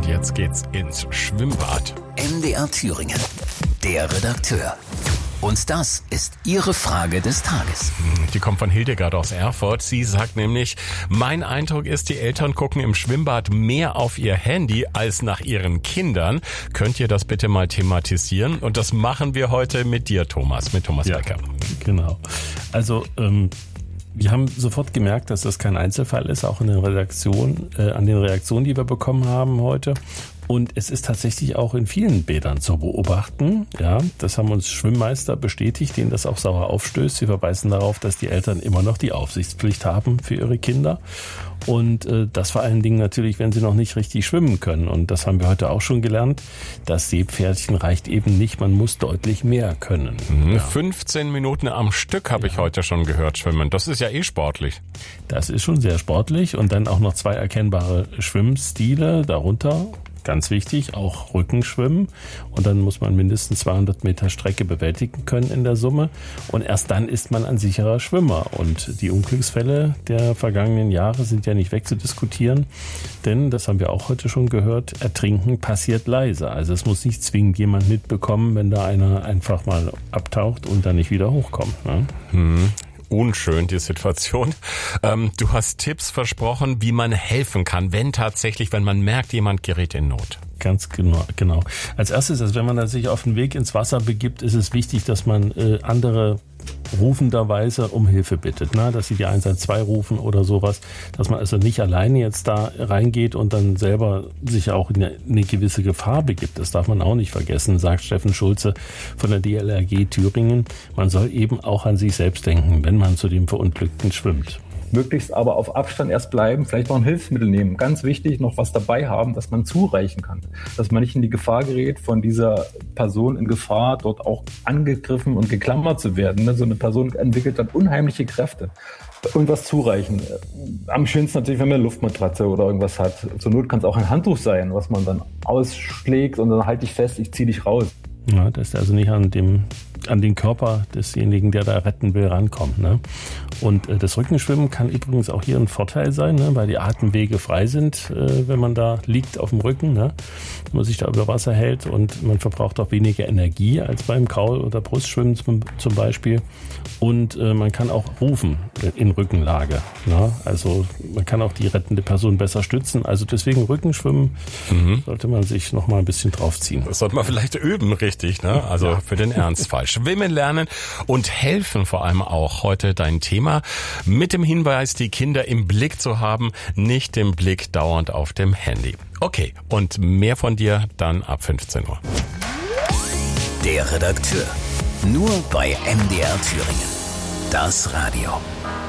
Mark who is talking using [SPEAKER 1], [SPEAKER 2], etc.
[SPEAKER 1] jetzt geht's ins Schwimmbad.
[SPEAKER 2] MDR Thüringen, der Redakteur. Und das ist Ihre Frage des Tages.
[SPEAKER 1] Die kommt von Hildegard aus Erfurt. Sie sagt nämlich, mein Eindruck ist, die Eltern gucken im Schwimmbad mehr auf ihr Handy als nach ihren Kindern. Könnt ihr das bitte mal thematisieren? Und das machen wir heute mit dir, Thomas, mit Thomas Becker.
[SPEAKER 3] Genau. Also, wir haben sofort gemerkt, dass das kein Einzelfall ist, auch in der Redaktion, an den Reaktionen, die wir bekommen haben heute. Und es ist tatsächlich auch in vielen Bädern zu beobachten. Ja, das haben uns Schwimmmeister bestätigt, denen das auch sauer aufstößt. Sie verweisen darauf, dass die Eltern immer noch die Aufsichtspflicht haben für ihre Kinder. Und das vor allen Dingen natürlich, wenn sie noch nicht richtig schwimmen können. Und das haben wir heute auch schon gelernt. Das Seepferdchen reicht eben nicht. Man muss deutlich mehr können.
[SPEAKER 1] 15 Minuten am Stück habe ich heute schon gehört schwimmen. Das ist ja eh sportlich.
[SPEAKER 3] Das ist schon sehr sportlich. Und dann auch noch 2 erkennbare Schwimmstile darunter. Ganz wichtig, auch Rückenschwimmen. Und dann muss man mindestens 200 Meter Strecke bewältigen können in der Summe. Und erst dann ist man ein sicherer Schwimmer. Und die Unglücksfälle der vergangenen Jahre sind ja nicht wegzudiskutieren. Denn, das haben wir auch heute schon gehört, Ertrinken passiert leise. Also es muss nicht zwingend jemand mitbekommen, wenn da einer einfach mal abtaucht und dann nicht wieder hochkommt. Ne?
[SPEAKER 1] Unschön, die Situation. Du hast Tipps versprochen, wie man helfen kann, wenn man merkt, jemand gerät in Not.
[SPEAKER 3] Ganz genau. Als erstes, also wenn man sich auf den Weg ins Wasser begibt, ist es wichtig, dass man andere rufenderweise um Hilfe bittet, dass sie die 112 rufen oder sowas, dass man also nicht alleine jetzt da reingeht und dann selber sich auch in eine gewisse Gefahr begibt. Das darf man auch nicht vergessen, sagt Steffen Schulze von der DLRG Thüringen. Man soll eben auch an sich selbst denken, wenn man zu dem Verunglückten schwimmt.
[SPEAKER 4] Möglichst aber auf Abstand erst bleiben, vielleicht noch ein Hilfsmittel nehmen. Ganz wichtig, noch was dabei haben, dass man zureichen kann. Dass man nicht in die Gefahr gerät, von dieser Person in Gefahr, dort auch angegriffen und geklammert zu werden. So eine Person entwickelt dann unheimliche Kräfte. Und was zureichen. Am schönsten natürlich, wenn man eine Luftmatratze oder irgendwas hat. Zur Not kann es auch ein Handtuch sein, was man dann ausschlägt und dann halte ich fest, ich ziehe dich raus.
[SPEAKER 3] Ja, dass der also nicht an den Körper desjenigen, der da retten will, rankommt. Ne? Und das Rückenschwimmen kann übrigens auch hier ein Vorteil sein, ne? Weil die Atemwege frei sind, wenn man da liegt auf dem Rücken, ne? Wenn man sich da über Wasser hält und man verbraucht auch weniger Energie als beim Kaul- oder Brustschwimmen zum Beispiel. Und man kann auch rufen in Rückenlage. Ne? Also man kann auch die rettende Person besser stützen. Also deswegen Rückenschwimmen sollte man sich noch mal ein bisschen draufziehen.
[SPEAKER 1] Das sollte man vielleicht üben, richtig, ne? Also für den Ernstfall. Schwimmen lernen und helfen vor allem auch heute dein Thema. Mit dem Hinweis, die Kinder im Blick zu haben, nicht den Blick dauernd auf dem Handy. Okay, und mehr von dir dann ab 15 Uhr.
[SPEAKER 2] Der Redakteur. Nur bei MDR Thüringen. Das Radio.